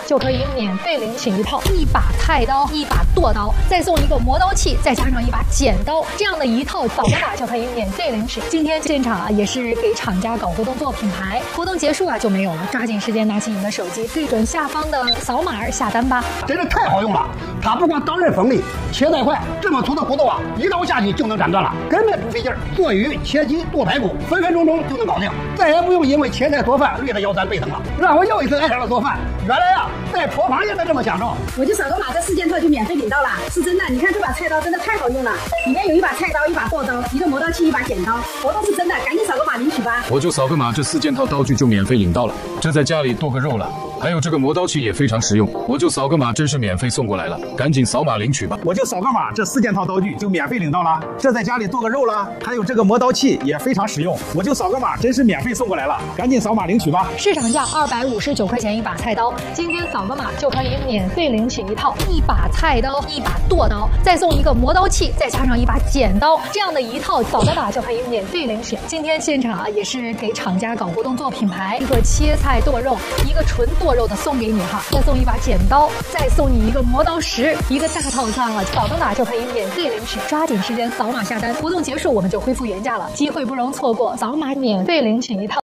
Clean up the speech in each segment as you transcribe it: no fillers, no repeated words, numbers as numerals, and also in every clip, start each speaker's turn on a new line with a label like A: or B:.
A: 就可以免费领取一套1把菜刀、1把剁刀，再送一个磨刀器，再加上1把剪刀，这样的一套扫个码就可以免费领取。今天现场也是给厂家搞活动做品牌，活动结束就没有了，抓紧时间拿起你的手机，对准下方的扫码下单吧。
B: 真的太好用了，它不光刀刃锋利，切带快，这么粗的骨头一刀下去就能斩断了，根本不费劲儿。做鱼、切鸡、剁排骨，分分钟钟就能搞定，再也不用因为切菜做饭累得腰酸背疼了，让我又一次爱上了做饭。原来在厨房也能这么享受。
C: 我就扫个码，这4件套就免费领到了，是真的。你看这把菜刀真的太好用了，里面有1把菜刀、1把剁刀、一个磨刀器、1把剪刀，活动是真的，赶紧扫个码领取吧。
D: 我就扫个码，这4件套刀具就免费领到了。这在家里剁个肉了，还有这个磨刀器也非常实用，我就扫个码，真是免费送过来了，赶紧扫码领取吧。
E: 我就扫个码，这4件套刀具就免费领到了。这在家里剁个肉了，还有这个磨刀器也非常实用，我就扫个码，真是免费送过来了，赶紧扫码领取吧。
A: 市场价259块钱1把菜刀，今天扫个码就可以免费领取一套1把菜刀、1把剁刀，再送一个磨刀器，再加上1把剪刀，这样的一套扫个码就可以免费领取。今天现场也是给厂家搞活动做品牌，一个切菜剁肉，一个纯剁肉的送给你再送1把剪刀，再送你一个磨刀石，一个大套餐扫个码就可以免费领取，抓紧时间扫码下单，活动结束我们就恢复原价了，机会不容错过，扫码免费领取一套。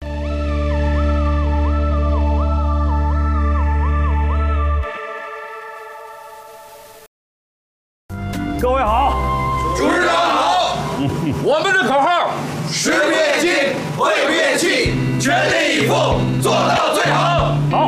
E: 各位好，
F: 主持人好，我们的口号：食不厌精，会不厌气，全力以赴，做到最好。
E: 好，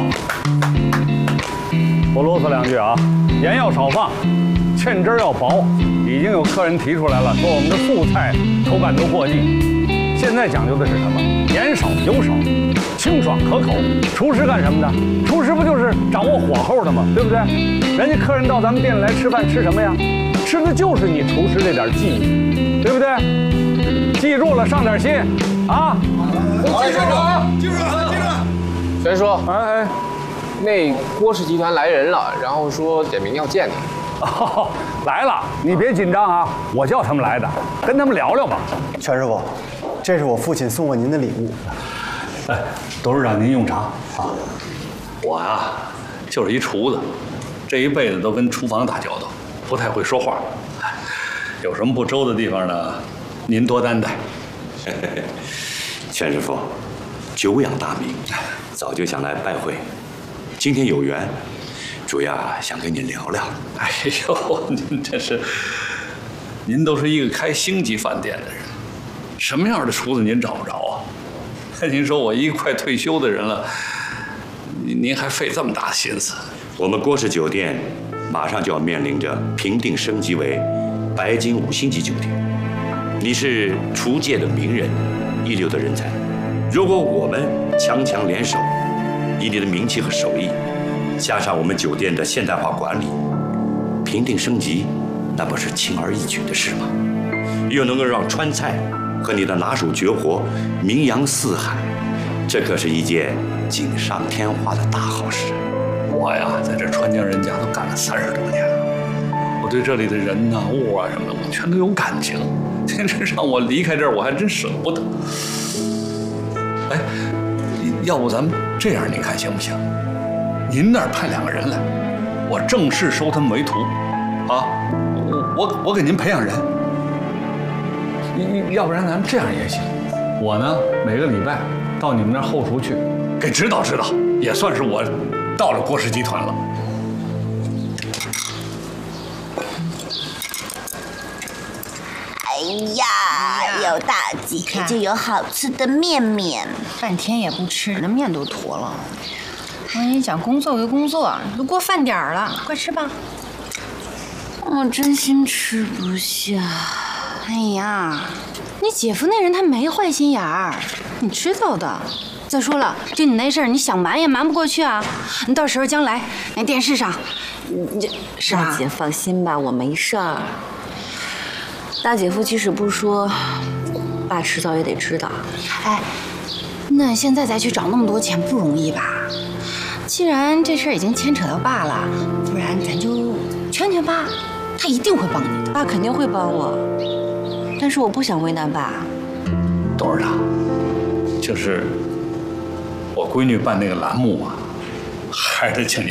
E: 我啰嗦2句啊，盐要少放，芡汁要薄。已经有客人提出来了，说我们的素菜口感都过劲。现在讲究的是什么？盐少油少，清爽可口。厨师干什么的？厨师不就是掌握火候的吗？对不对？人家客人到咱们店里来吃饭，吃什么呀？吃的就是你厨师这点技艺，对不对？记住了，上点心啊！
F: 好，记住啊，记住了，记住了。
G: 虽说，
E: 哎，
G: 那郭氏集团来人了，然后说点名要见你。
E: 哦，来了，你别紧张啊，我叫他们来的，跟他们聊聊吧。
H: 全师傅，这是我父亲送过您的礼物。
E: 哎，都是让您用茶啊。
I: 我呀，就是一厨子，这一辈子都跟厨房打交道，不太会说话。有什么不周的地方呢？您多担待。
J: 全师傅，久仰大名，早就想来拜会，今天有缘，主要想跟您聊聊。
I: 哎呦，您这是，您都是一个开星级饭店的人，什么样的厨子您找不着啊？您说我一个快退休的人了，您还费这么大心思？
J: 我们郭氏酒店马上就要面临着评定升级为白金5星级酒店，你是厨界的名人，一流的人才。如果我们强强联手，以你的名气和手艺，加上我们酒店的现代化管理，评定升级，那不是轻而易举的事吗？又能够让川菜和你的拿手绝活名扬四海，这可是一件锦上添花的大好事。
I: 我呀，在这川江人家都干了30多年了，我对这里的人呐、物啊什么的，我全都有感情。真是让我离开这儿，我还真舍不得。哎，要不咱们这样，您看行不行？您那儿派2个人来，我正式收他们为徒，啊，我给您培养人。要不然咱们这样也行，我呢每个礼拜到你们那儿后厨去，给指导指导，也算是我到了郭氏集团了。
K: 哎呀，有大姐就有好吃的面面，
L: 半天也不吃，这面都坨了。我跟你讲，工作归工作，都过饭点儿了，快吃吧。
K: 我真心吃不下。
L: 哎呀，你姐夫那人他没坏心眼儿，你知道的。再说了，就你那事儿，你想瞒也瞒不过去啊。你到时候将来那电视上，你是吧？
K: 大姐放心吧，我没事儿。大姐夫即使不说，爸迟早也得知道。
L: 哎，那现在再去找那么多钱不容易吧？既然这事儿已经牵扯到爸了，不然咱就劝劝爸，他一定会帮你的。
K: 爸肯定会帮我，但是我不想为难爸。
I: 董事长，就是我闺女办那个栏目啊，还是得请您